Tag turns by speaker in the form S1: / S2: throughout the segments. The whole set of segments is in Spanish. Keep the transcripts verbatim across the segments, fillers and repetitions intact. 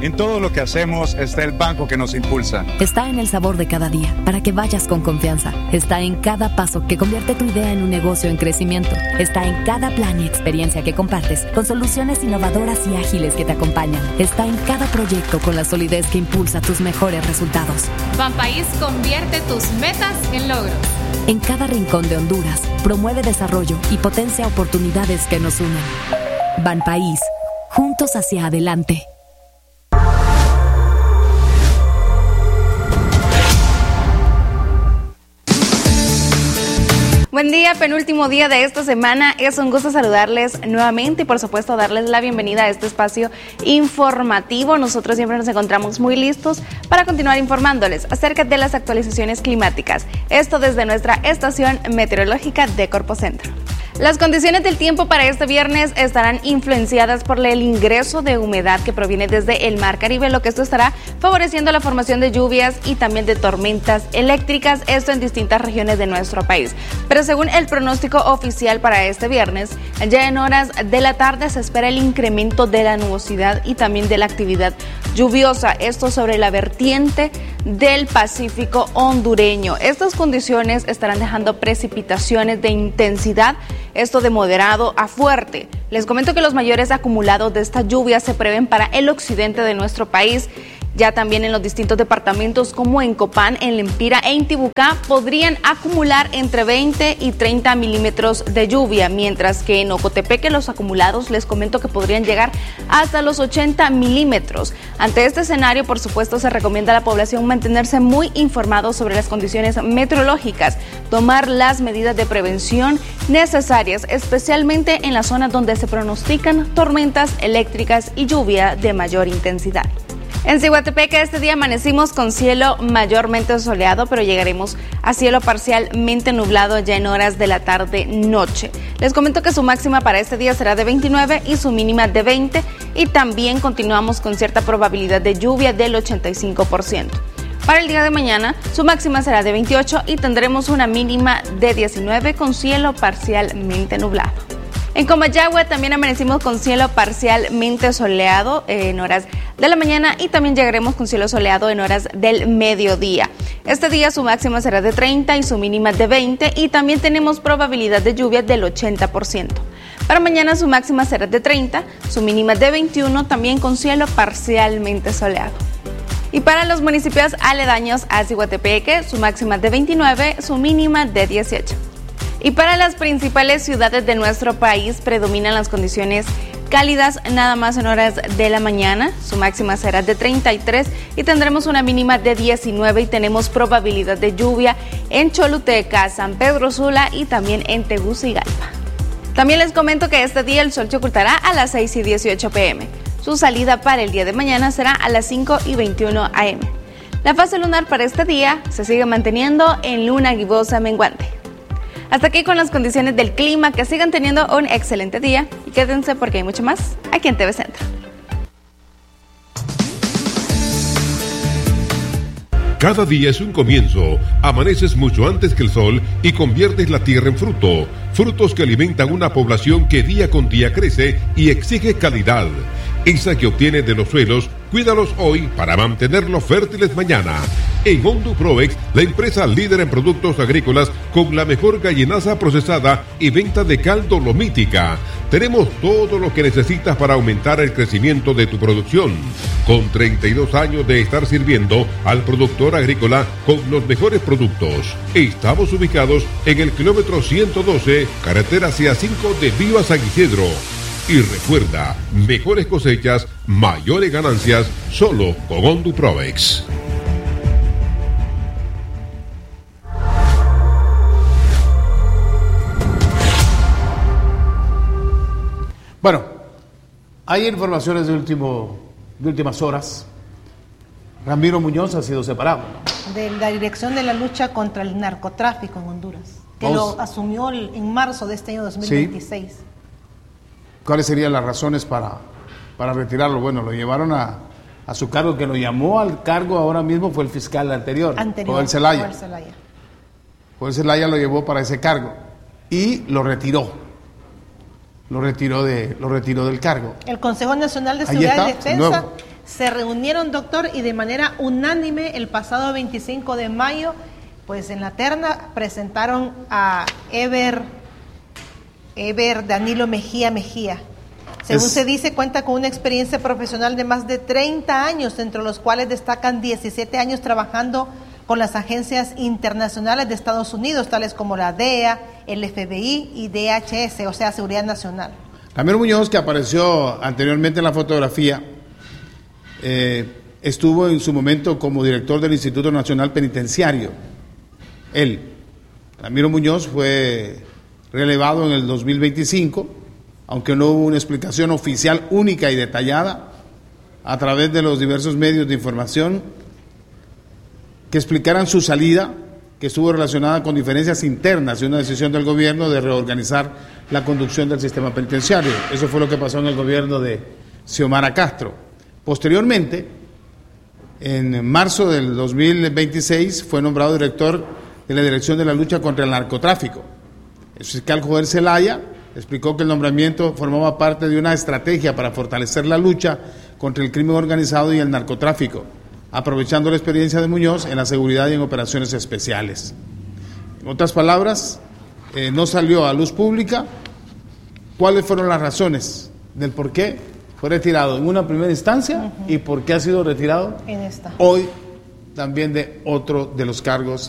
S1: En todo lo que hacemos está el banco que nos impulsa.
S2: Está en el sabor de cada día, para que vayas con confianza. Está en cada paso que convierte tu idea en un negocio en crecimiento. Está en cada plan y experiencia que compartes, con soluciones innovadoras y ágiles que te acompañan. Está en cada proyecto con la solidez que impulsa tus mejores resultados.
S3: Banpaís convierte tus metas en logros.
S2: En cada rincón de Honduras, promueve desarrollo y potencia oportunidades que nos unen. Banpaís, juntos hacia adelante.
S4: Buen día, penúltimo día de esta semana. Es un gusto saludarles nuevamente y por supuesto darles la bienvenida a este espacio informativo. Nosotros siempre nos encontramos muy listos para continuar informándoles acerca de las actualizaciones climáticas. Esto desde nuestra estación meteorológica de Corpo Centro. Las condiciones del tiempo para este viernes estarán influenciadas por el ingreso de humedad que proviene desde el Mar Caribe, lo que esto estará favoreciendo la formación de lluvias y también de tormentas eléctricas, esto en distintas regiones de nuestro país. Pero según el pronóstico oficial para este viernes, ya en horas de la tarde se espera el incremento de la nubosidad y también de la actividad lluviosa, esto sobre la vertiente del Pacífico hondureño. Estas condiciones estarán dejando precipitaciones de intensidad, esto de moderado a fuerte. Les comento que los mayores acumulados de esta lluvia se prevén para el occidente de nuestro país. Ya también en los distintos departamentos como en Copán, en Lempira e Intibucá podrían acumular entre veinte y treinta milímetros de lluvia, mientras que en Ocotepeque los acumulados les comento que podrían llegar hasta los ochenta milímetros. Ante este escenario, por supuesto, se recomienda a la población mantenerse muy informados sobre las condiciones meteorológicas, tomar las medidas de prevención necesarias, especialmente en las zonas donde se pronostican tormentas eléctricas y lluvia de mayor intensidad. En Ciguatepeque este día amanecimos con cielo mayormente soleado, pero llegaremos a cielo parcialmente nublado ya en horas de la tarde-noche. Les comento que su máxima para este día será de veintinueve y su mínima de veinte, y también continuamos con cierta probabilidad de lluvia del ochenta y cinco por ciento. Para el día de mañana, su máxima será de veintiocho y tendremos una mínima de diecinueve con cielo parcialmente nublado. En Comayagua también amanecimos con cielo parcialmente soleado en horas de la mañana y también llegaremos con cielo soleado en horas del mediodía. Este día su máxima será de treinta y su mínima de veinte, y también tenemos probabilidad de lluvia del ochenta por ciento. Para mañana su máxima será de treinta, su mínima de veintiuno, también con cielo parcialmente soleado. Y para los municipios aledaños a Ciguatepeque, su máxima de veintinueve, su mínima de dieciocho. Y para las principales ciudades de nuestro país predominan las condiciones cálidas nada más en horas de la mañana. Su máxima será de treinta y tres y tendremos una mínima de diecinueve, y tenemos probabilidad de lluvia en Choluteca, San Pedro Sula y también en Tegucigalpa. También les comento que este día el sol se ocultará a las seis y dieciocho pm. Su salida para el día de mañana será a las cinco y veintiuno am. La fase lunar para este día se sigue manteniendo en luna gibosa menguante. Hasta aquí con las condiciones del clima. Que sigan teniendo un excelente día y quédense porque hay mucho más aquí en T V Centro.
S5: Cada día es un comienzo. Amaneces mucho antes que el sol y conviertes la tierra en fruto. Frutos que alimentan una población que día con día crece y exige calidad. Esa que obtienes de los suelos, cuídalos hoy para mantenerlos fértiles mañana. En Honduproex, la empresa líder en productos agrícolas con la mejor gallinaza procesada y venta de cal dolomítica. Tenemos todo lo que necesitas para aumentar el crecimiento de tu producción. Con treinta y dos años de estar sirviendo al productor agrícola con los mejores productos. Estamos ubicados en el kilómetro ciento doce, carretera C A cinco de Viva San Isidro. Y recuerda, mejores cosechas, mayores ganancias, solo con Honduproex.
S6: Bueno, hay informaciones de, último, de últimas horas. Ramiro Muñoz ha sido separado, ¿no?
S7: De la Dirección de la Lucha contra el Narcotráfico en Honduras, que Vamos. lo asumió en marzo de este año dos mil veintiséis. ¿Sí?
S6: ¿Cuáles serían las razones para, para retirarlo? Bueno, lo llevaron a, a su cargo, que lo llamó al cargo ahora mismo fue el fiscal anterior, anterior Joel Zelaya. Joel Zelaya. Joel Zelaya lo llevó para ese cargo y lo retiró. Lo retiró, de, lo retiró del cargo.
S7: El Consejo Nacional de Seguridad y Defensa se reunieron, doctor, y de manera unánime el pasado veinticinco de mayo, pues en la terna presentaron a Eber, Eber Danilo Mejía Mejía. Según es... se dice, cuenta con una experiencia profesional de más de treinta años, entre los cuales destacan diecisiete años trabajando con las agencias internacionales de Estados Unidos, tales como la D E A, el F B I y D H S, o sea, Seguridad Nacional.
S6: Ramiro Muñoz, que apareció anteriormente en la fotografía, eh, estuvo en su momento como director del Instituto Nacional Penitenciario. Él, Ramiro Muñoz, fue relevado en el dos mil veinticinco, aunque no hubo una explicación oficial única y detallada a través de los diversos medios de información que explicaran su salida, que estuvo relacionada con diferencias internas y una decisión del gobierno de reorganizar la conducción del sistema penitenciario. Eso fue lo que pasó en el gobierno de Xiomara Castro. Posteriormente, en marzo del dos mil veintiséis, fue nombrado director de la Dirección de la Lucha contra el Narcotráfico. El fiscal Joel Zelaya explicó que el nombramiento formaba parte de una estrategia para fortalecer la lucha contra el crimen organizado y el narcotráfico, aprovechando la experiencia de Muñoz en la seguridad y en operaciones especiales. En otras palabras, eh, no salió a luz pública cuáles fueron las razones del por qué fue retirado en una primera instancia uh-huh. y por qué ha sido retirado
S7: en esta.
S6: Hoy también de otro de los cargos,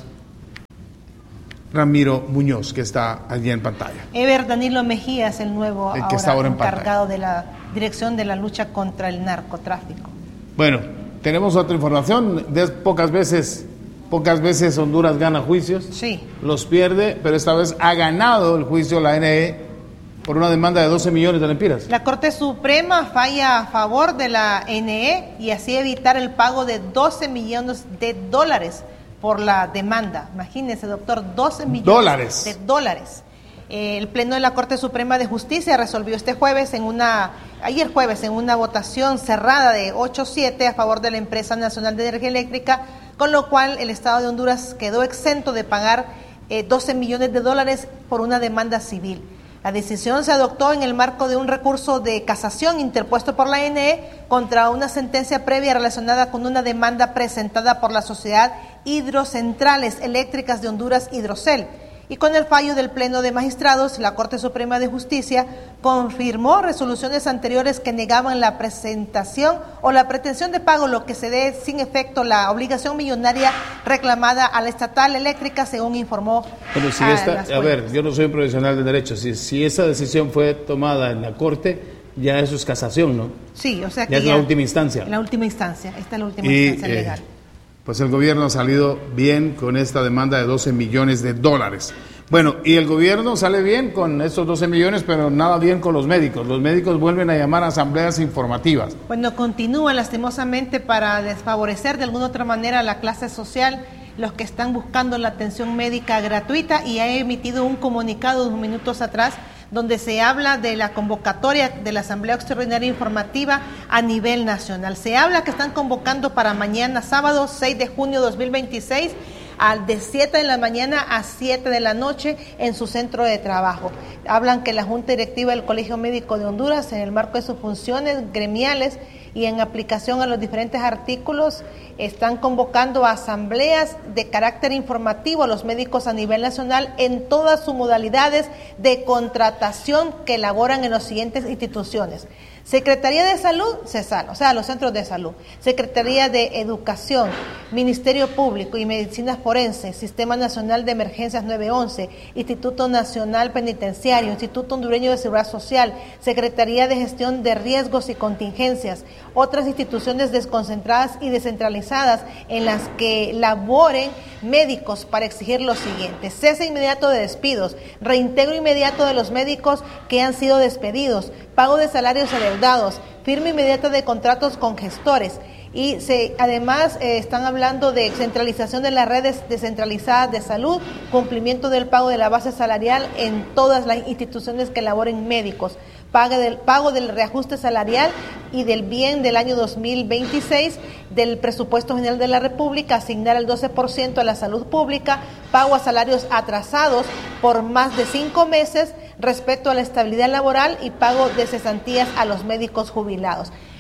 S6: Ramiro Muñoz, que está allí en pantalla.
S7: Eber Danilo Mejía es el nuevo
S6: el que
S7: ahora
S6: está ahora en
S7: encargado de la Dirección de la Lucha contra el Narcotráfico.
S6: Bueno, tenemos otra información. De pocas veces, pocas veces Honduras gana juicios.
S7: Sí.
S6: Los pierde, pero esta vez ha ganado el juicio la N E por una demanda de doce millones de lempiras.
S7: La Corte Suprema falla a favor de la N E y así evitar el pago de doce millones de dólares por la demanda. Imagínese, doctor, doce millones
S6: dólares.
S7: de dólares. Eh, el Pleno de la Corte Suprema de Justicia resolvió este jueves en una, ayer jueves, en una votación cerrada de ocho a siete a favor de la Empresa Nacional de Energía Eléctrica, con lo cual el Estado de Honduras quedó exento de pagar eh, doce millones de dólares por una demanda civil. La decisión se adoptó en el marco de un recurso de casación interpuesto por la N E contra una sentencia previa relacionada con una demanda presentada por la Sociedad Hidrocentrales Eléctricas de Honduras, Hidrocel. Y con el fallo del Pleno de Magistrados, la Corte Suprema de Justicia confirmó resoluciones anteriores que negaban la presentación o la pretensión de pago, lo que se dé sin efecto la obligación millonaria reclamada a la estatal eléctrica, según informó.
S6: Pero si esta, a, a ver, yo no soy un profesional de derecho, si, si esa decisión fue tomada en la Corte, ya eso es casación, ¿no?
S7: Sí, o sea que
S6: ya es ya, la última instancia.
S7: La última instancia, esta es la última
S6: y,
S7: instancia
S6: eh,
S7: legal.
S6: Pues el gobierno ha salido bien con esta demanda de doce millones de dólares. Bueno, y el gobierno sale bien con estos doce millones, pero nada bien con los médicos. Los médicos vuelven a llamar a asambleas informativas.
S7: Bueno, continúan lastimosamente para desfavorecer de alguna otra manera a la clase social, los que están buscando la atención médica gratuita, y ha emitido un comunicado unos minutos atrás donde se habla de la convocatoria de la Asamblea Extraordinaria Informativa a nivel nacional. Se habla que están convocando para mañana, sábado seis de junio de dos mil veintiséis, al de siete de la mañana a siete de la noche en su centro de trabajo. Hablan que la Junta Directiva del Colegio Médico de Honduras, en el marco de sus funciones gremiales y en aplicación a los diferentes artículos, están convocando a asambleas de carácter informativo a los médicos a nivel nacional en todas sus modalidades de contratación que elaboran en las siguientes instituciones: Secretaría de Salud, CESAL, o sea, los centros de salud; Secretaría de Educación, Ministerio Público y Medicinas Forenses, Sistema Nacional de Emergencias nueve once, Instituto Nacional Penitenciario, Instituto Hondureño de Seguridad Social, Secretaría de Gestión de Riesgos y Contingencias, otras instituciones desconcentradas y descentralizadas en las que laboren médicos, para exigir lo siguiente: cese inmediato de despidos, reintegro inmediato de los médicos que han sido despedidos, pago de salarios adeudados, firma inmediata de contratos con gestores. Y se, además eh, están hablando de centralización de las redes descentralizadas de salud, cumplimiento del pago de la base salarial en todas las instituciones que elaboren médicos, pago del, pago del reajuste salarial y del bien del año dos mil veintiséis del presupuesto general de la República, asignar el doce por ciento a la salud pública, pago a salarios atrasados por más de cinco meses, respeto a la estabilidad laboral y pago de cesantías a los médicos jubilados.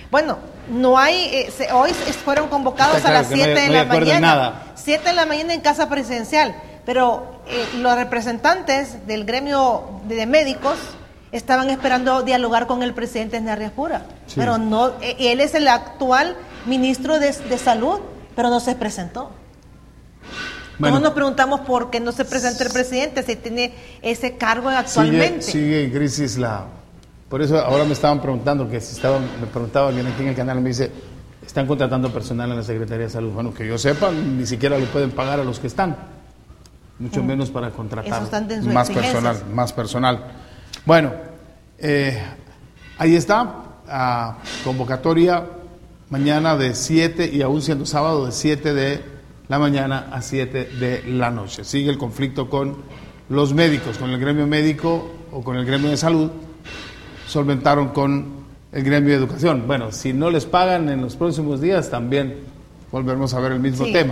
S7: Bueno, no hay, eh, se, hoy fueron convocados
S6: Está
S7: a
S6: claro
S7: las
S6: que no hay-
S7: siete de
S6: no
S7: la
S6: hay acuerdo en
S7: mañana.
S6: nada.
S7: siete de la mañana en casa presidencial, pero eh, los representantes del gremio de, de médicos estaban esperando dialogar con el presidente Esner Riaspura,
S6: Sí.
S7: pero no, eh, él es el actual ministro de, de salud, pero no se presentó.
S6: Bueno.
S7: Todos nos preguntamos por qué no se presenta el presidente si tiene ese cargo actualmente.
S6: Sigue, sigue en crisis la... Por eso ahora me estaban preguntando, que si estaban, me preguntaba alguien aquí en el canal, me dice, están contratando personal en la Secretaría de Salud. Bueno, que yo sepa, ni siquiera le pueden pagar a los que están, mucho
S7: Mm.
S6: menos para contratar
S7: Eso está en sus
S6: más
S7: exigencias.
S6: personal, más personal. Bueno, eh, ahí está, ah, convocatoria mañana de siete y aún siendo sábado de siete de la mañana a siete de la noche. Sigue el conflicto con los médicos, con el gremio médico o con el gremio de salud. Solventaron con el gremio de educación. Bueno, si no les pagan en los próximos días, también volveremos a ver el mismo
S7: Sí.
S6: tema.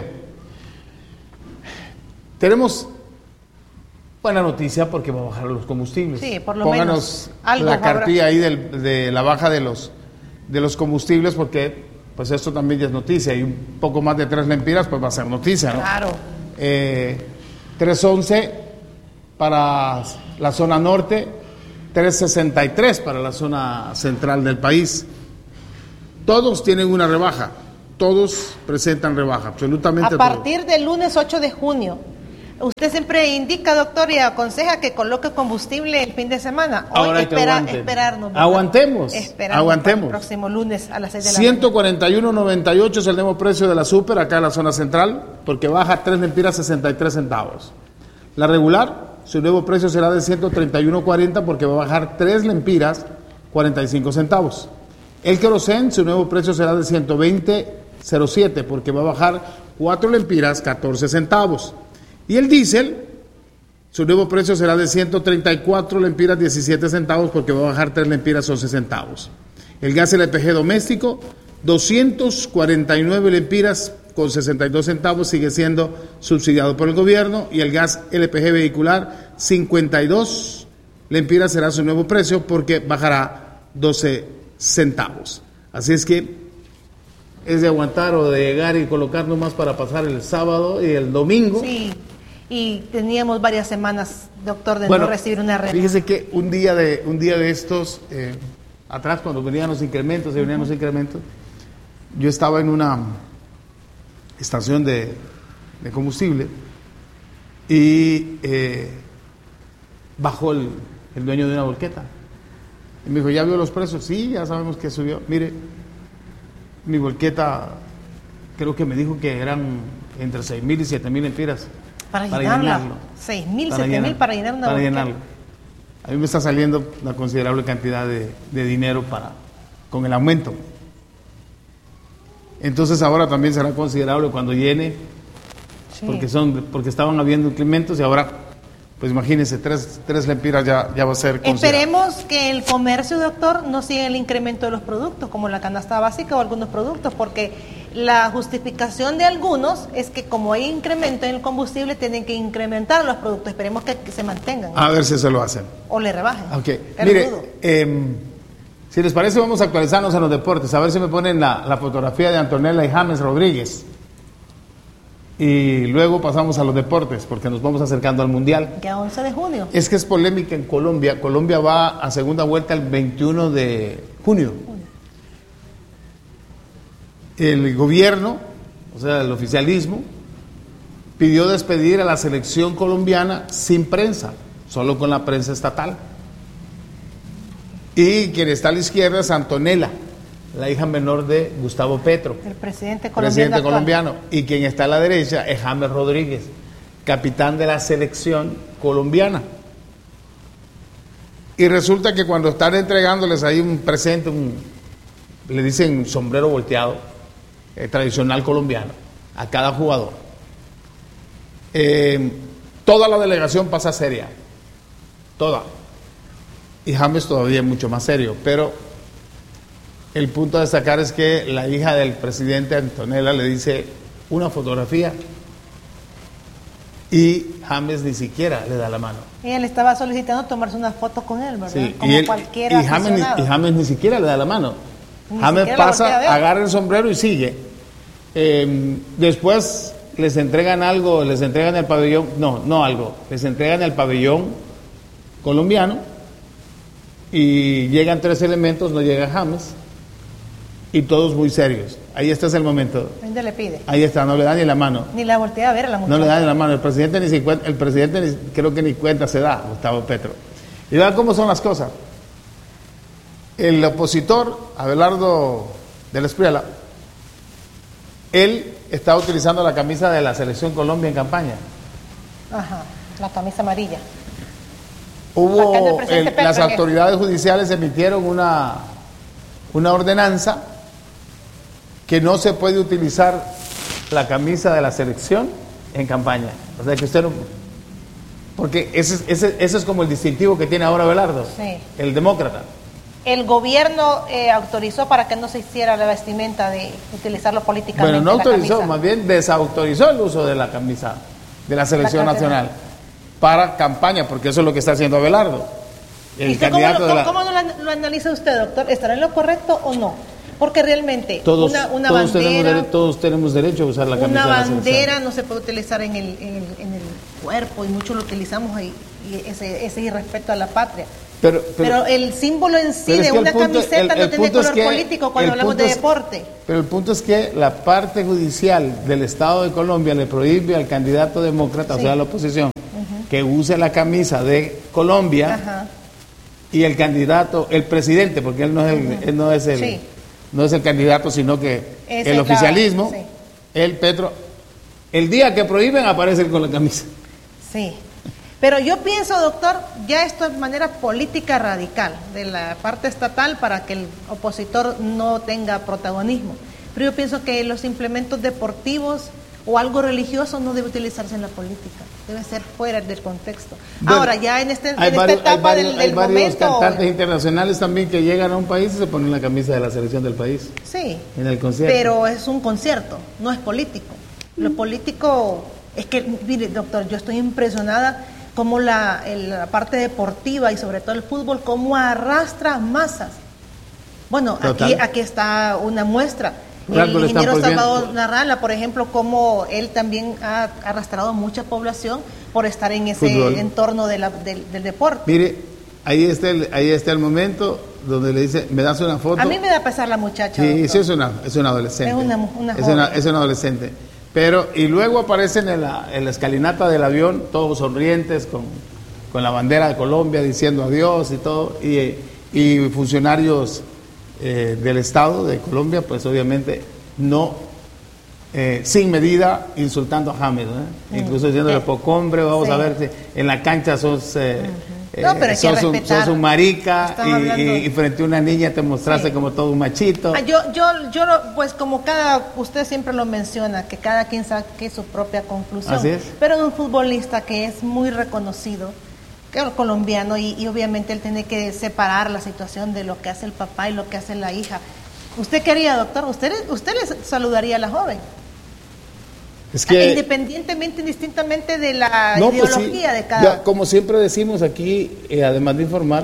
S6: Tenemos buena noticia porque va a bajar los combustibles.
S7: Sí, por lo
S6: Pónganos
S7: menos algo
S6: la
S7: habrá.
S6: cartilla ahí del- de la baja de los de los combustibles, porque pues esto también ya es noticia, y un poco más de tres lempiras pues va a ser noticia, ¿no?
S7: Claro.
S6: Eh, tres once para la zona norte, tres sesenta y tres para la zona central del país. Todos tienen una rebaja, todos presentan rebaja, absolutamente
S7: A partir del lunes ocho de junio, usted siempre indica, doctor, y aconseja que coloque combustible el fin de semana. Hoy
S6: Ahora hay que
S7: espera,
S6: aguanten.
S7: esperarnos. ¿verdad?
S6: Aguantemos,
S7: Esperarnos
S6: aguantemos.
S7: para el próximo lunes a las seis de la
S6: ciento cuarenta y uno noventa y ocho es el nuevo precio de la super acá en la zona central, porque baja tres lempiras sesenta y tres centavos. La regular, su nuevo precio será de ciento treinta y uno cuarenta porque va a bajar tres lempiras cuarenta y cinco centavos. El querosén, su nuevo precio será de ciento veinte cero siete porque va a bajar cuatro lempiras catorce centavos. Y el diésel, su nuevo precio será de ciento treinta y cuatro lempiras diecisiete centavos porque va a bajar tres lempiras once centavos. El gas L P G doméstico, doscientos cuarenta y nueve lempiras con sesenta y dos centavos, sigue siendo subsidiado por el gobierno. Y el gas L P G vehicular, cincuenta y dos lempiras será su nuevo precio porque bajará doce centavos. Así es que es de aguantar o de llegar y colocar nomás para pasar el sábado y el domingo.
S7: Sí, y teníamos varias semanas, doctor, de
S6: Bueno,
S7: no recibir una rebaja.
S6: fíjese que un día de un día de estos, eh, atrás cuando venían los incrementos, se venían los incrementos, yo estaba en una estación de, de combustible y eh, bajó el, el dueño de una volqueta y me dijo, ¿ya vio los precios? Sí, ya sabemos que subió. Mire, mi volqueta creo que me dijo que eran entre seis mil y siete mil empiras.
S7: Para,
S6: para
S7: llenarla.
S6: llenarlo.
S7: seis mil,
S6: Para
S7: siete mil
S6: llenar-
S7: para llenar una
S6: para
S7: volqueta.
S6: llenarlo. A mí me está saliendo una considerable cantidad de, de dinero para con el aumento. Entonces ahora también será considerable cuando llene,
S7: Sí.
S6: porque son porque estaban habiendo incrementos y ahora, pues imagínense, tres, tres lempiras ya, ya va a ser considerable.
S7: Esperemos que el comercio, doctor, no siga el incremento de los productos, como la canasta básica o algunos productos, porque la justificación de algunos es que como hay incremento en el combustible, tienen que incrementar los productos. Esperemos que, que se mantengan
S6: A ver si se lo hacen.
S7: o le rebajen.
S6: Ok,
S7: Pero
S6: mire,
S7: dudo.
S6: eh, si les parece vamos a actualizarnos en los deportes, a ver si me ponen la, la fotografía de Antonella y James Rodríguez. Y luego pasamos a los deportes, porque nos vamos acercando al Mundial.
S7: Ya once de junio.
S6: Es que es polémica en Colombia. Colombia va a segunda vuelta el veintiuno de junio. El gobierno, o sea, el oficialismo, pidió despedir a la selección colombiana sin prensa, solo con la prensa estatal. Y quien está a la izquierda es Antonella, la hija menor de Gustavo Petro,
S7: El presidente colombiano.
S6: presidente
S7: actual.
S6: colombiano. Y quien está a la derecha es James Rodríguez, capitán de la selección colombiana. Y resulta que cuando están entregándoles ahí un presente, un, le dicen sombrero volteado, eh, tradicional colombiano, a cada jugador, eh, toda la delegación pasa seria, toda. Y James todavía es mucho más serio, pero el punto a destacar es que la hija del presidente Antonella le dice una fotografía y James ni siquiera le da la mano.
S7: Ella le estaba solicitando tomarse una foto con él, ¿verdad?
S6: Sí,
S7: Como
S6: y, él-
S7: cualquier
S6: y James, ni,
S7: aficionado.
S6: y James ni siquiera le da la mano. James pasa, agarra el sombrero y sigue. Eh, después les entregan algo, les entregan el pabellón, no, no algo, les entregan el pabellón colombiano y llegan tres elementos, no llega James y todos muy serios. Ahí está es el momento.
S7: ¿Dónde le pide?
S6: Ahí está, no le da ni la mano.
S7: Ni la voltea a ver a la muchacha.
S6: No le da ni la mano. El presidente ni se cuenta, el presidente ni, creo que ni cuenta se da, Gustavo Petro. Y vean cómo son las cosas. El opositor, Abelardo de la Espriella, él está utilizando la camisa de la Selección Colombia en campaña.
S7: Ajá, la camisa amarilla.
S6: Hubo, el, las autoridades judiciales emitieron una, una ordenanza que no se puede utilizar la camisa de la selección en campaña. O sea que usted no... Porque ese, ese, ese es como el distintivo que tiene ahora Abelardo, sí. El demócrata.
S7: El gobierno eh, autorizó para que no se hiciera la vestimenta de utilizarlo políticamente.
S6: Bueno, no autorizó, más bien desautorizó el uso de la camisa de la selección la nacional para campaña, porque eso es lo que está haciendo Abelardo. El candidato
S7: ¿Cómo,
S6: de la...
S7: ¿Cómo lo, lo analiza usted, doctor? ¿Estará en lo correcto o no? Porque realmente
S6: todos,
S7: una, una
S6: todos
S7: bandera,
S6: tenemos, todos tenemos derecho a usar la camisa
S7: una
S6: de la
S7: bandera no se puede utilizar en el, en el, en el cuerpo y muchos lo utilizamos y, y ese, ese irrespeto a la patria. Pero, pero, pero el símbolo en sí de una punto, camiseta el, el no tiene color es que, político cuando hablamos de es, deporte.
S6: Pero el punto es que la parte judicial del Estado de Colombia le prohíbe al candidato demócrata, sí. O sea, a la oposición, uh-huh. que use la camisa de Colombia. Ajá. Y el candidato, el presidente, porque él no es el, uh-huh. él no es el, sí. no es el candidato, sino que es el oficialismo, la, sí. el Petro, el día que prohíben aparece con la camisa.
S7: Sí. Pero yo pienso, doctor, ya esto es manera política radical de la parte estatal para que el opositor no tenga protagonismo. Pero yo pienso que los implementos deportivos o algo religioso no debe utilizarse en la política, debe ser fuera del contexto. Bueno, ahora, ya en, este, en
S6: varios,
S7: esta etapa
S6: hay varios,
S7: del, del
S6: hay varios
S7: momento...
S6: cantantes internacionales también que llegan a un país y se ponen la camisa de la selección del país.
S7: Sí,
S6: en el concierto.
S7: Pero es un concierto, no es político. Lo político es que, mire, doctor, yo estoy impresionada cómo la, el, la parte deportiva y sobre todo el fútbol, cómo arrastra masas. Bueno, aquí, aquí está una muestra. El ingeniero Salvador Narrala, por ejemplo, cómo él también ha arrastrado mucha población por estar en ese fútbol. Entorno de la, del, del deporte.
S6: Mire, ahí está, el, ahí está el momento donde le dice, ¿me das una foto?
S7: A mí me da pesar la muchacha.
S6: Sí, doctor. Sí, es una, es una adolescente.
S7: Es una, una
S6: es, una, es una adolescente. Pero, y luego aparecen en la, en la escalinata del avión, todos sonrientes, con, con la bandera de Colombia, diciendo adiós y todo, y, y funcionarios eh, del Estado de Colombia, pues obviamente no, eh, sin medida, insultando a James, ¿eh? Mm. Incluso diciéndole, poco hombre, vamos sí. a ver si en la cancha sos... Eh, uh-huh.
S7: No, pero
S6: eh, sos, un, sos un marica y, y, y frente a una niña te mostraste sí. como todo un machito.
S7: Ah, yo, yo, yo, pues como cada, usted siempre lo menciona, que cada quien saque su propia conclusión.
S6: Así es.
S7: Pero un futbolista que es muy reconocido, que es colombiano, y, y obviamente él tiene que separar la situación de lo que hace el papá y lo que hace la hija. ¿Usted qué haría, doctor? ¿Usted, usted le saludaría a la joven?
S6: Es que,
S7: independientemente, indistintamente de la no, ideología pues sí, de cada...
S6: Ya, como siempre decimos aquí, eh, además de informar,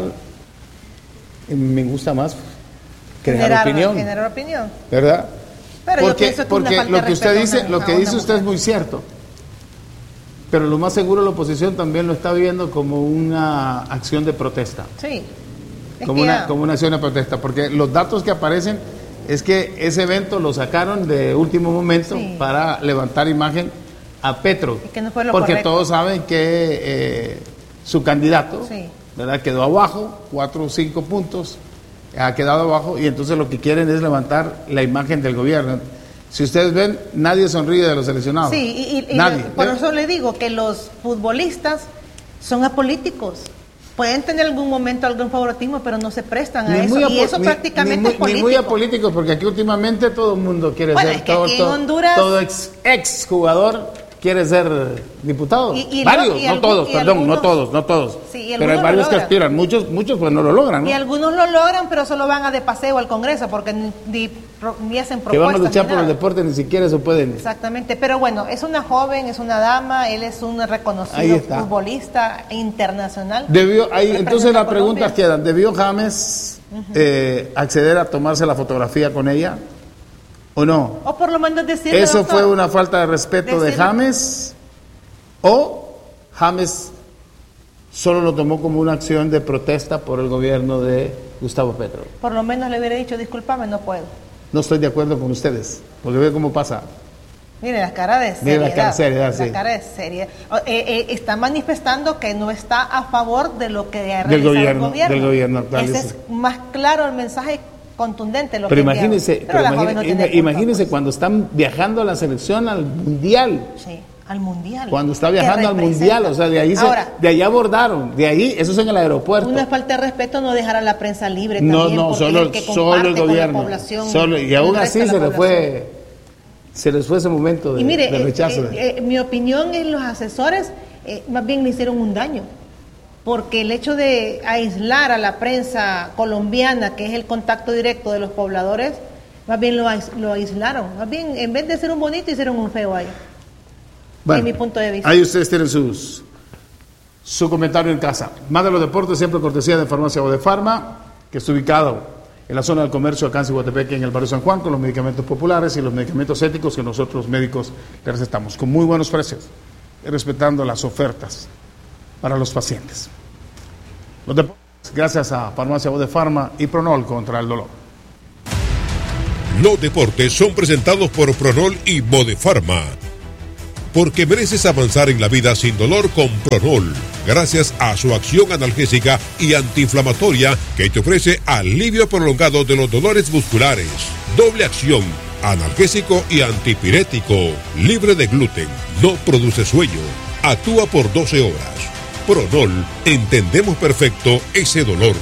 S6: eh, me gusta más crear
S7: generar,
S6: opinión.
S7: Generar opinión.
S6: ¿Verdad?
S7: Pero
S6: porque
S7: yo pienso que
S6: porque
S7: una
S6: lo que usted dice, lo que dice usted
S7: mujer.
S6: Es muy cierto. Pero lo más seguro la oposición también lo está viendo como una acción de protesta.
S7: Sí.
S6: Como una, como una acción de protesta, porque los datos que aparecen es que ese evento lo sacaron de último momento sí. para levantar imagen a Petro,
S7: que no fue lo
S6: porque
S7: correcto.
S6: Todos saben que eh, su candidato
S7: sí.
S6: ¿verdad? Quedó abajo, cuatro o cinco puntos, ha quedado abajo, y entonces lo que quieren es levantar la imagen del gobierno. Si ustedes ven, nadie sonríe de los seleccionados.
S7: Sí, y, y,
S6: nadie.
S7: y por eso le digo que los futbolistas son apolíticos. Pueden tener algún momento algún favoritismo, pero no se prestan a
S6: ni
S7: eso.
S6: Muy
S7: y eso
S6: ni,
S7: prácticamente
S6: ni muy,
S7: es político.
S6: Ni muy apolíticos, porque aquí últimamente todo el mundo quiere
S7: bueno,
S6: ser,
S7: es que
S6: todo,
S7: aquí
S6: todo,
S7: en Honduras,
S6: todo ex, ex jugador quiere ser diputado.
S7: Y, y
S6: varios,
S7: lo, y
S6: no
S7: algún,
S6: todos, perdón,
S7: algunos,
S6: no todos, no todos.
S7: Sí,
S6: pero hay varios que aspiran, muchos, muchos pues no lo logran, ¿no?
S7: Y algunos lo logran, pero solo van a de paseo al Congreso, porque ni, ni, ni hacen propuestas.
S6: Que van a luchar por el deporte, ni siquiera eso pueden.
S7: Exactamente, pero bueno, es una joven, es una dama, él es un reconocido futbolista internacional.
S6: Debió, ahí, entonces las preguntas quedan, ¿debió James uh-huh. eh, acceder a tomarse la fotografía con ella o no.
S7: O por lo menos decirle,
S6: ¿Eso
S7: doctor,
S6: fue una falta de respeto decirle, de James o James solo lo tomó como una acción de protesta por el gobierno de Gustavo Petro?
S7: Por lo menos le hubiera dicho, discúlpame, no puedo.
S6: No estoy de acuerdo con ustedes, porque ve cómo pasa.
S7: Mire la cara de seriedad.
S6: Mire la cara de seriedad,
S7: la
S6: sí.
S7: cara de seriedad. Eh, eh, está manifestando que no está a favor de lo que ha
S6: del
S7: realizado
S6: gobierno,
S7: el gobierno.
S6: Del gobierno actual.
S7: Ese es más claro el mensaje contundente. Lo
S6: pero
S7: que
S6: imagínense, pero
S7: pero
S6: imagínense,
S7: no
S6: imagínense pues. Cuando están viajando a la selección al mundial.
S7: Sí, al mundial.
S6: Cuando está viajando al mundial, o sea, de ahí se, Ahora, de ahí abordaron, de ahí, eso es en el aeropuerto.
S7: Una falta de respeto no dejar a la prensa libre.
S6: No,
S7: también,
S6: no, solo el, solo el gobierno. Solo, y aún así se le fue. Se les fue ese momento de,
S7: y mire,
S6: de rechazo.
S7: Eh, eh, eh, mi opinión es los asesores eh, más bien le hicieron un daño, porque el hecho de aislar a la prensa colombiana, que es el contacto directo de los pobladores, más bien lo, ais, lo aislaron. Más bien, en vez de ser un bonito, hicieron un feo ahí.
S6: Bueno,
S7: en mi punto de vista.
S6: Ahí ustedes tienen sus, su comentario en casa. Más de los deportes, siempre cortesía de Farmacia Bodefarma, que está ubicado en la zona del comercio de Acáncel y Guatepeque, en el barrio San Juan, con los medicamentos populares y los medicamentos éticos que nosotros los médicos le recetamos, con muy buenos precios, y respetando las ofertas para los pacientes. Los deportes, gracias a Farmacia Bodefarma y Pronol contra el dolor.
S5: Los deportes son presentados por Pronol y Bodefarma. Porque mereces avanzar en la vida sin dolor con Pronol, gracias a su acción analgésica y antiinflamatoria que te ofrece alivio prolongado de los dolores musculares. Doble acción, analgésico y antipirético, libre de gluten, no produce sueño, actúa por doce horas. Pronol, entendemos perfecto ese dolor.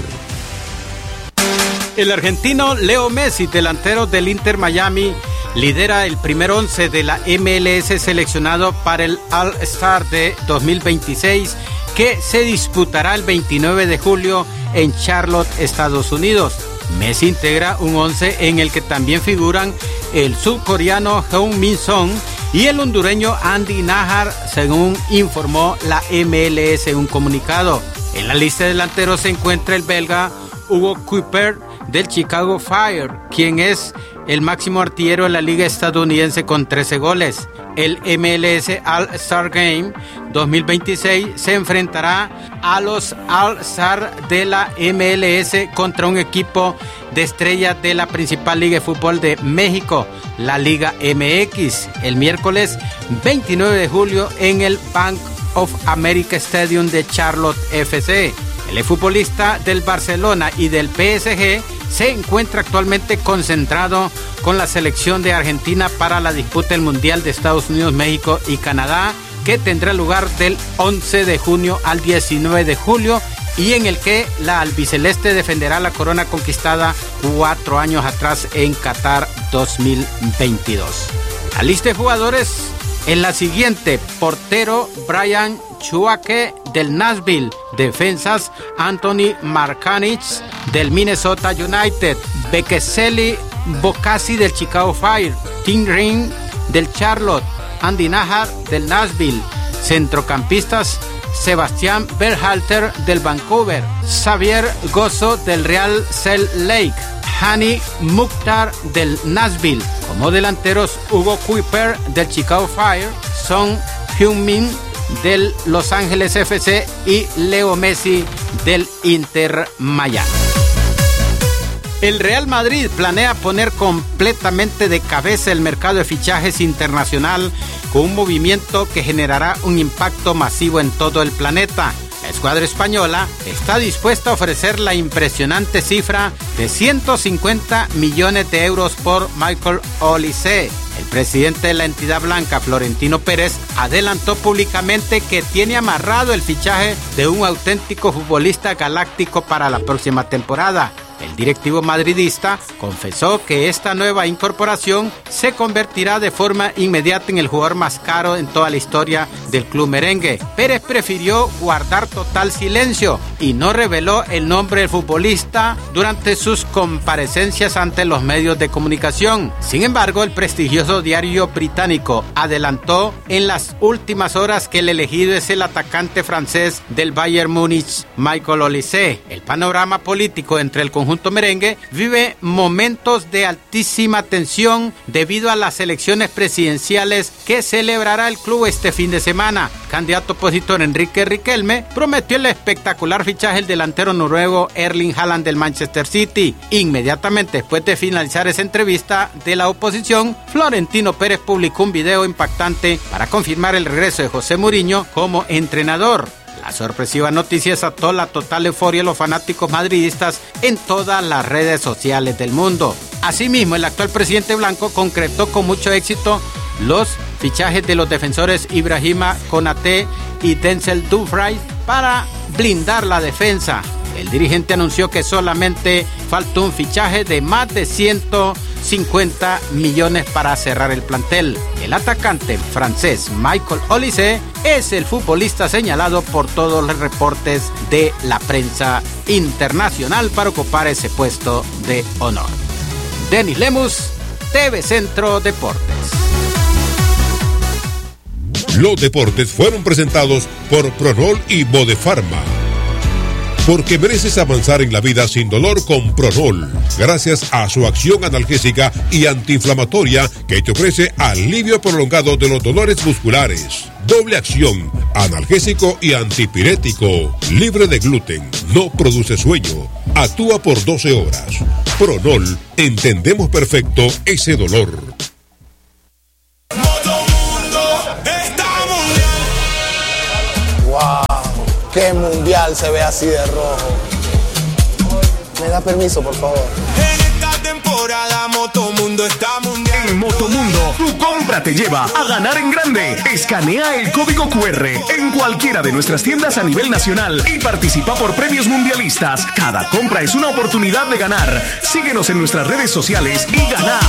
S8: El argentino Leo Messi, delantero del Inter Miami, lidera el primer once de la M L S seleccionado para el All-Star de dos mil veintiséis, que se disputará el veintinueve de julio en Charlotte, Estados Unidos. Messi integra un once en el que también figuran el subcoreano Heung-min Son y el hondureño Andy Najar, según informó la M L S en un comunicado. En la lista de delanteros se encuentra el belga Hugo Kuiper del Chicago Fire, quien es el máximo artillero de la liga estadounidense con trece goles. El M L S All-Star Game dos mil veintiséis se enfrentará a los All-Star de la M L S contra un equipo de estrellas de la principal liga de fútbol de México, la Liga M X, el miércoles veintinueve de julio en el Bank of America Stadium de Charlotte F C. El futbolista del Barcelona y del P S G se encuentra actualmente concentrado con la selección de Argentina para la disputa del Mundial de Estados Unidos, México y Canadá, que tendrá lugar del once de junio al diecinueve de julio y en el que la albiceleste defenderá la corona conquistada cuatro años atrás en Qatar dos mil veintidós. La lista de jugadores es la siguiente: portero Brian Chuake del Nashville, defensas Anthony Markanich del Minnesota United, Bekeseli Bokassi del Chicago Fire, Tim Ring del Charlotte, Andy Najar del Nashville, centrocampistas Sebastián Berhalter del Vancouver, Xavier Gozo del Real Salt Lake, Hani Mukhtar del Nashville. Como delanteros, Hugo Kuiper del Chicago Fire, Son Heung-min del Los Ángeles F C y Leo Messi del Inter Miami. El Real Madrid planea poner completamente de cabeza el mercado de fichajes internacional con un movimiento que generará un impacto masivo en todo el planeta. La escuadra española está dispuesta a ofrecer la impresionante cifra de ciento cincuenta millones de euros por Michael Olise. El presidente de la entidad blanca, Florentino Pérez, adelantó públicamente que tiene amarrado el fichaje de un auténtico futbolista galáctico para la próxima temporada. El directivo madridista confesó que esta nueva incorporación se convertirá de forma inmediata en el jugador más caro en toda la historia del club merengue. Pérez prefirió guardar total silencio y no reveló el nombre del futbolista durante sus comparecencias ante los medios de comunicación. Sin embargo, el prestigioso diario británico adelantó en las últimas horas que el elegido es el atacante francés del Bayern Múnich, Michael Olise. El panorama político entre el conjunto conjunto merengue vive momentos de altísima tensión debido a las elecciones presidenciales que celebrará el club este fin de semana. Candidato opositor Enrique Riquelme prometió el espectacular fichaje del delantero noruego Erling Haaland del Manchester City. Inmediatamente después de finalizar esa entrevista de la oposición, Florentino Pérez publicó un video impactante para confirmar el regreso de José Mourinho como entrenador. La sorpresiva noticia desató la total euforia de los fanáticos madridistas en todas las redes sociales del mundo. Asimismo, el actual presidente blanco concretó con mucho éxito los fichajes de los defensores Ibrahima Konaté y Denzel Dumfries para blindar la defensa. El dirigente anunció que solamente falta un fichaje de más de ciento cincuenta millones para cerrar el plantel. El atacante francés Michael Olise es el futbolista señalado por todos los reportes de la prensa internacional para ocupar ese puesto de honor. Denis Lemus, T V Centro Deportes.
S5: Los deportes fueron presentados por Pronol y Bodefarma. Porque mereces avanzar en la vida sin dolor con Pronol, gracias a su acción analgésica y antiinflamatoria que te ofrece alivio prolongado de los dolores musculares. Doble acción, analgésico y antipirético, libre de gluten, no produce sueño, actúa por doce horas. Pronol, entendemos perfecto ese dolor.
S9: ¿Qué mundial se ve así de rojo? ¿Me da permiso, por favor?
S10: En esta temporada Motomundo está mundial.
S11: En Motomundo, tu compra te lleva a ganar en grande. Escanea el código cu erre en cualquiera de nuestras tiendas a nivel nacional y participa por premios mundialistas. Cada compra es una oportunidad de ganar. Síguenos en nuestras redes sociales y gana.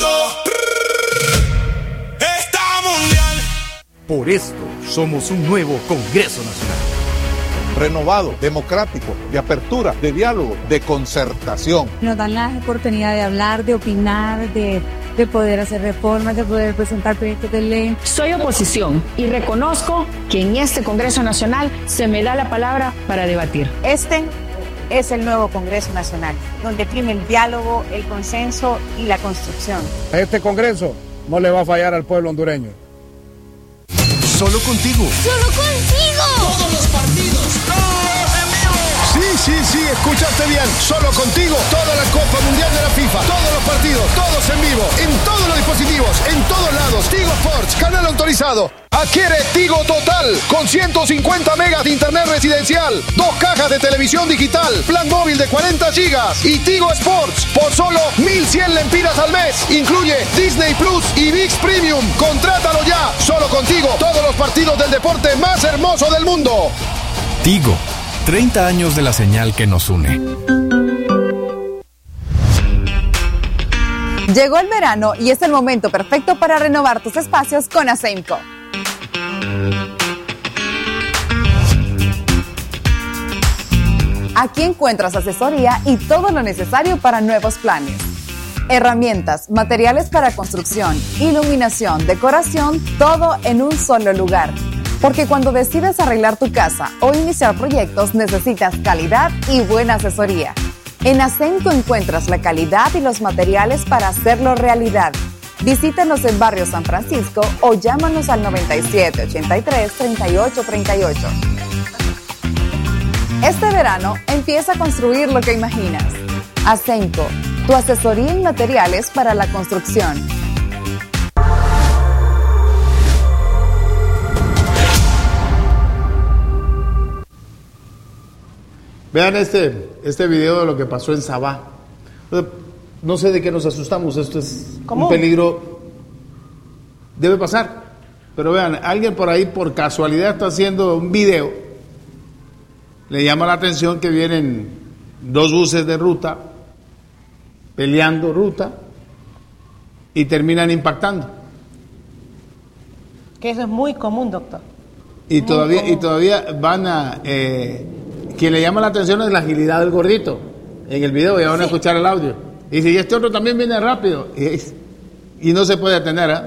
S10: Está mundial.
S12: Por esto somos un nuevo Congreso Nacional.
S13: Renovado, democrático, de apertura, de diálogo, de concertación.
S14: Nos dan la oportunidad de hablar, de opinar, de, de poder hacer reformas, de poder presentar proyectos de ley.
S15: Soy oposición y reconozco que en este Congreso Nacional se me da la palabra para debatir.
S16: Este es el nuevo Congreso Nacional, donde prime el diálogo, el consenso y la construcción.
S6: Este Congreso no le va a fallar al pueblo hondureño.
S11: Solo contigo.
S17: ¡Solo contigo!
S11: Todos los partidos, todos en vivo. Sí, sí, sí, escuchaste bien. Solo contigo, toda la Copa Mundial de la FIFA, todos los partidos, todos en vivo, en todos los dispositivos, en todos lados. Tigo Sports, canal autorizado. Adquiere Tigo Total con ciento cincuenta megas de internet residencial, dos cajas de televisión digital, plan móvil de cuarenta gigas y Tigo Sports por solo mil cien lempiras al mes. Incluye Disney Plus y ViX Premium. Contrátalo ya. Solo contigo, todos los partidos del deporte más hermoso del mundo.
S18: Tigo, treinta años de la señal que nos une.
S19: Llegó el verano y es el momento perfecto para renovar tus espacios con Asemco. Aquí encuentras asesoría y todo lo necesario para nuevos planes. Herramientas, materiales para construcción, iluminación, decoración, todo en un solo lugar. Porque cuando decides arreglar tu casa o iniciar proyectos necesitas calidad y buena asesoría. En Asemco encuentras la calidad y los materiales para hacerlo realidad. Visítanos en Barrio San Francisco o llámanos al noventa y siete, ochenta y tres, treinta y ocho, treinta y ocho. Este verano empieza a construir lo que imaginas. Asemco, tu asesoría en materiales para la construcción.
S6: Vean este, este video de lo que pasó en Sabá. No sé de qué nos asustamos, esto es ¿Cómo? Un peligro. Debe pasar. Pero vean, alguien por ahí por casualidad está haciendo un video. Le llama la atención que vienen dos buses de ruta, peleando ruta, y terminan impactando.
S7: Que eso es muy común, doctor.
S6: Y
S7: muy
S6: todavía,
S7: común.
S6: y todavía van a... Eh, quien le llama la atención es la agilidad del gordito. En el video ya van a sí. escuchar el audio. Y dice, y este otro también viene rápido. Y, y no se puede detener, ¿eh?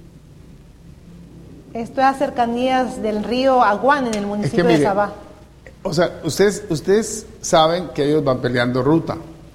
S7: Esto es a cercanías del río Aguán, en el municipio es que, mire, de Sabá.
S6: O sea, ustedes, ustedes saben que ellos van peleando ruta.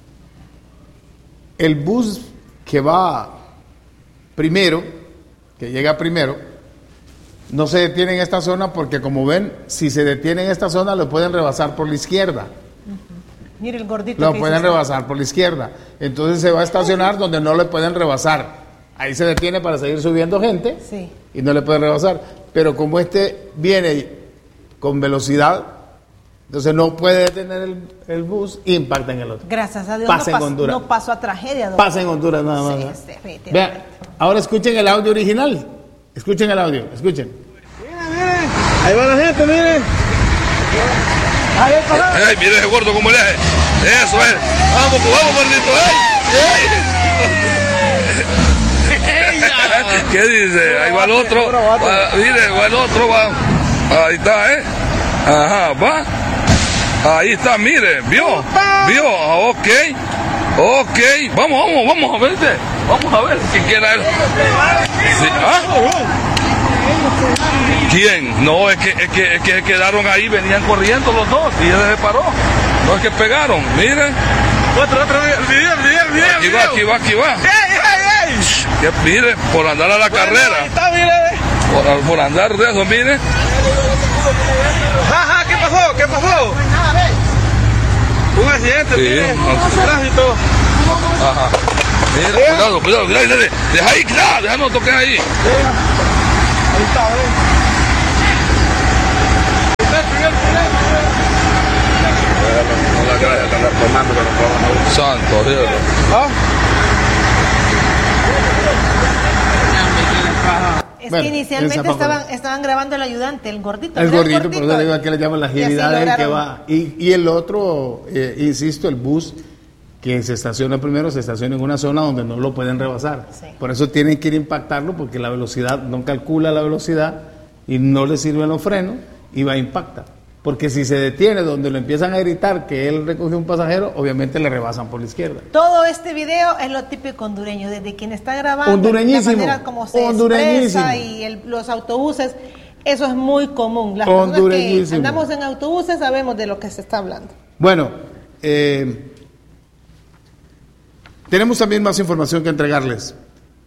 S6: El bus que va primero, que llega primero, no se detiene en esta zona porque, como ven, si se detiene en esta zona lo pueden rebasar por la izquierda.
S7: Uh-huh. Mire el gordito.
S6: Lo pueden rebasar por la izquierda. Entonces se va a estacionar donde no le pueden rebasar. Ahí se detiene para seguir subiendo gente, sí, y no le pueden rebasar. Pero como este viene con velocidad, entonces no puede detener el, el bus e impacta en el otro.
S7: Gracias a Dios
S6: Pasa
S7: no,
S6: en Honduras.
S7: no pasó a tragedia. Doctor.
S6: Pasa en Honduras nada más. Sí, este, vean, ahora escuchen el audio original. Escuchen el audio, escuchen.
S17: Miren, miren. Ahí va la gente, miren. Ahí está.
S20: Ey, mire ese gordo como le hace. Eso es. Vamos, vamos, gordito. ¿Qué dice? Ahí va el otro. Va, mire, va el otro, va. Ahí está, ¿eh? Ajá, va. Ahí está, mire, vio. Vio, ok. Ok. Vamos, vamos, vamos a ver. Vamos a ver si quiera él. Sí. ¿Ah? ¿Quién? No, es que, es que, es que se quedaron ahí, venían corriendo los dos y él se paró. No es que pegaron, miren.
S17: Otro, otro, el video, el video, el video.
S20: Aquí va, aquí va, aquí va.
S17: ¡Ey, ey, ey!
S20: Que, mire, por andar a la bueno, carrera.
S17: Ahí está, mire.
S20: Por, por andar de eso, mire.
S17: Ajá, ¿qué pasó? ¿Qué pasó? Un accidente,
S20: sí,
S17: mire. Un tránsito.
S20: Ajá. Mire, cuidado, cuidado, cuidado, cuidado. Deja ahí, claro, deja no toques ahí.
S17: Ahí está, ¿eh?
S20: No la gracia que andar tomando, pero no. Santo, Dios. ¿Ah?
S7: Es
S6: bueno,
S7: que inicialmente estaban, estaban grabando el ayudante, el gordito.
S6: El gordito, el gordito, por eso le digo a que le llaman la agilidad del que va. Y, y el otro, eh, insisto, el bus que se estaciona primero, se estaciona en una zona donde no lo pueden rebasar. Sí. Por eso tienen que ir a impactarlo, porque la velocidad, no calcula la velocidad y no le sirven los frenos y va a impactar. Porque si se detiene donde lo empiezan a gritar que él recogió un pasajero, obviamente le rebasan por la izquierda.
S7: Todo este video es lo típico hondureño, desde quien está grabando,
S6: hondureñísimo,
S7: la manera como se expresa y el, los autobuses, eso es muy común. Las personas que andamos en autobuses sabemos de lo que se está hablando.
S6: Bueno, eh, tenemos también más información que entregarles.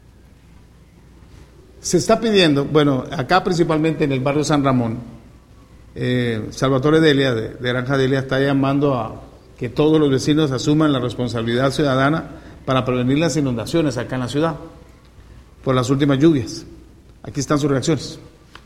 S6: Se está pidiendo, bueno, acá principalmente en el barrio San Ramón, Eh, Salvatore Delia, de, de Granja Delia, está llamando a que todos los vecinos asuman la responsabilidad ciudadana para prevenir las inundaciones acá en la ciudad por las últimas lluvias. Aquí están sus reacciones.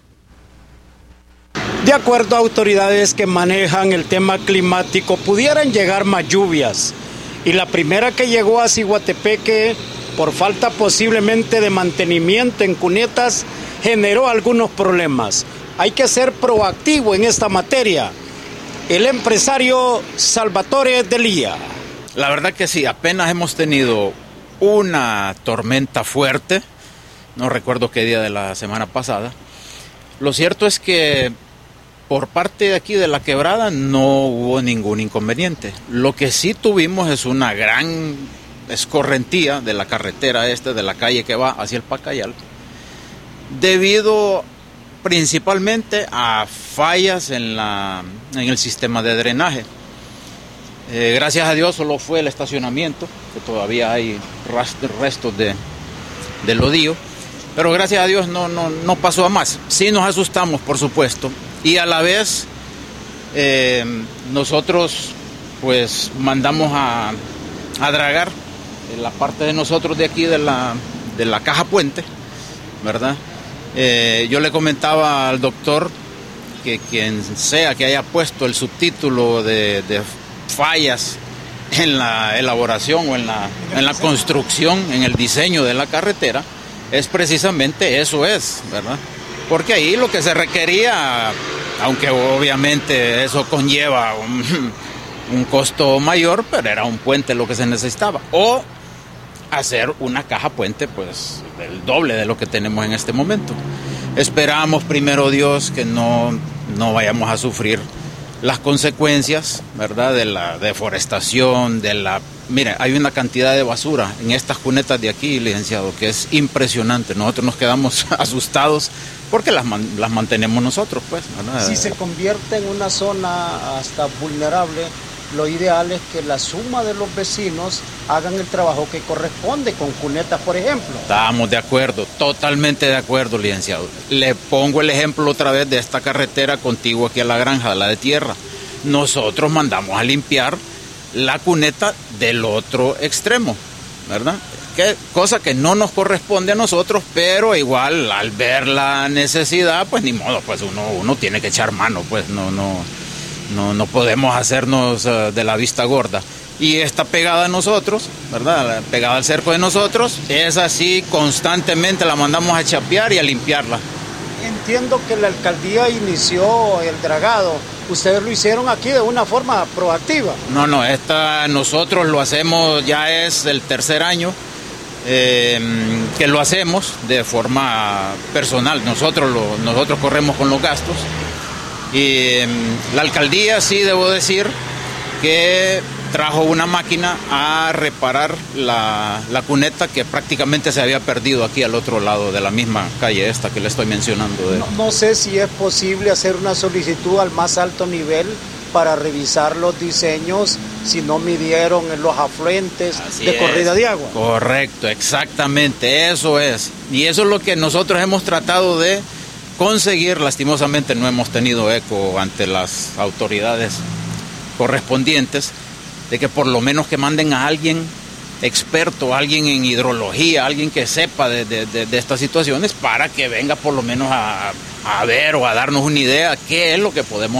S8: De acuerdo a autoridades que manejan el tema climático, pudieran llegar más lluvias. Y la primera que llegó a Ciguatepeque, por falta posiblemente de mantenimiento en cunetas, generó algunos problemas. Hay que ser proactivo en esta materia. El empresario Salvatore Delia.
S21: La verdad que sí, apenas hemos tenido una tormenta fuerte, no recuerdo qué día de la semana pasada. Lo cierto es que por parte de aquí de la quebrada no hubo ningún inconveniente. Lo que sí tuvimos es una gran escorrentía de la carretera esta, de la calle que va hacia el Pacayal, debido principalmente a fallas en, la, en el sistema de drenaje. Eh, gracias a Dios solo fue el estacionamiento, que todavía hay restos de, de lodío, pero gracias a Dios no, no, no pasó a más. Sí nos asustamos, por supuesto, y a la vez eh, nosotros pues mandamos a, a dragar la parte de nosotros de aquí de la, de la caja puente, ¿verdad? Eh, yo le comentaba al doctor que quien sea que haya puesto el subtítulo de, de fallas en la elaboración o en la, en la construcción, en el diseño de la carretera, es precisamente eso es, ¿verdad? Porque ahí lo que se requería, aunque obviamente eso conlleva un, un costo mayor, pero era un puente lo que se necesitaba, o hacer una caja puente, pues, el doble de lo que tenemos en este momento. Esperamos, primero Dios, que no, no vayamos a sufrir las consecuencias, ¿verdad?, de la deforestación, de la... Mire, hay una cantidad de basura en estas cunetas de aquí, licenciado, que es impresionante. Nosotros nos quedamos asustados porque las, man, las mantenemos nosotros, pues, ¿verdad?
S1: Si se convierte en una zona hasta vulnerable, lo ideal es que la suma de los vecinos hagan el trabajo que corresponde con cunetas, por ejemplo.
S21: Estamos de acuerdo, totalmente de acuerdo, licenciado. Le pongo el ejemplo otra vez de esta carretera contigua aquí a la granja, la de tierra. Nosotros mandamos a limpiar la cuneta del otro extremo, ¿verdad? Que, cosa que no nos corresponde a nosotros, pero igual al ver la necesidad, pues ni modo, pues uno, uno tiene que echar mano, pues no, no, no, no podemos hacernos uh, de la vista gorda. Y está pegada a nosotros, ¿verdad? Pegada al cerco de nosotros, es así, constantemente la mandamos a chapear y a limpiarla.
S1: Entiendo que la alcaldía inició el dragado. Ustedes lo hicieron aquí de una forma proactiva.
S21: No, no, esta nosotros lo hacemos, ya es el tercer año eh, que lo hacemos de forma personal. Nosotros, lo, nosotros corremos con los gastos. Y eh, la alcaldía, sí, debo decir que trajo una máquina a reparar la, la cuneta que prácticamente se había perdido aquí al otro lado de la misma calle esta que le estoy mencionando. De...
S1: No, no sé si es posible hacer una solicitud al más alto nivel para revisar los diseños si no midieron en los afluentes Así de es. corrida de agua.
S21: Correcto, exactamente, eso es. Y eso es lo que nosotros hemos tratado de conseguir. Lastimosamente no hemos tenido eco ante las autoridades correspondientes, de que por lo menos que manden a alguien experto, alguien en hidrología, alguien que sepa de, de, de, de estas situaciones, para que venga por lo menos a, a ver o a darnos una idea qué es lo que podemos